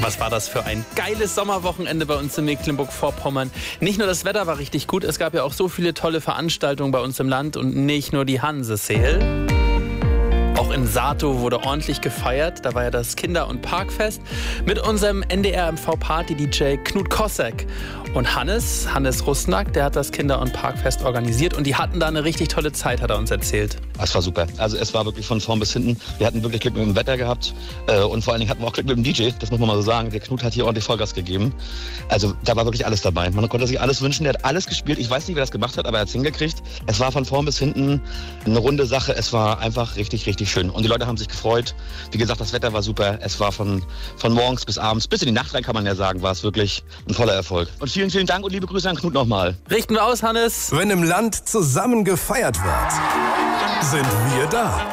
Was war das für ein geiles Sommerwochenende bei uns in Mecklenburg-Vorpommern. Nicht nur das Wetter war richtig gut, es gab ja auch so viele tolle Veranstaltungen bei uns im Land und nicht nur die Hanse-Sale. Auch in Sato wurde ordentlich gefeiert. Da war ja das Kinder- und Parkfest mit unserem NDR-MV-Party-DJ Knut Kossack. Und Hannes Rusnack, der hat das Kinder- und Parkfest organisiert. Und die hatten da eine richtig tolle Zeit, hat er uns erzählt. Es war super. Also es war wirklich von vorn bis hinten. Wir hatten wirklich Glück mit dem Wetter gehabt. Und vor allen Dingen hatten wir auch Glück mit dem DJ. Das muss man mal so sagen. Der Knut hat hier ordentlich Vollgas gegeben. Also da war wirklich alles dabei. Man konnte sich alles wünschen. Der hat alles gespielt. Ich weiß nicht, wer das gemacht hat, aber er hat es hingekriegt. Es war von vorn bis hinten eine runde Sache. Es war einfach richtig, richtig schön. Und die Leute haben sich gefreut. Wie gesagt, das Wetter war super. Es war von morgens bis abends, bis in die Nacht rein, kann man ja sagen, war es wirklich ein voller Erfolg. Und vielen, vielen Dank und liebe Grüße an Knut nochmal. Richten wir aus, Hannes. Wenn im Land zusammen gefeiert wird, sind wir da.